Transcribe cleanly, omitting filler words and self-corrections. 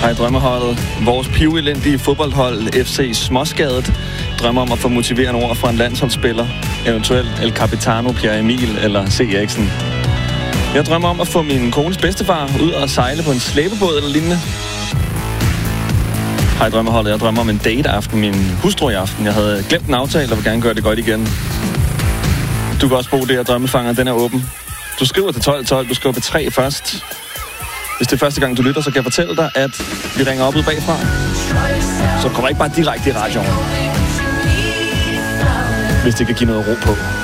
Hej drømmeholdet. Vores piveelendige fodboldhold FC Småskadet drømmer om at få motiverende ord fra en landsholdsspiller, eventuelt El Capitano, Pierre Emil eller C. Eriksen. Jeg drømmer om at få min kones bedstefar ud og sejle på en slæbebåd eller lignende. Hej drømmeholdet. Jeg drømmer om en dateaften med min hustru i aften. Jeg havde glemt en aftale og vil gerne gøre det godt igen. Du kan også bruge det her drømmefanger. Den er åben. Du skriver til 1212. Du skriver P3 først. Hvis det er første gang, du lytter, så kan jeg fortælle dig, at vi ringer op ud bagfra. Så kommer ikke bare direkte i radioen, hvis det kan give noget ro på.